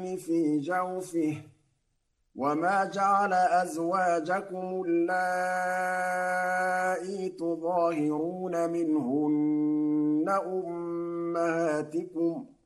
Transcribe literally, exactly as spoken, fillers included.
في جوفه وما جعل أزواجكم اللائي تظاهرون منهن أمهاتكم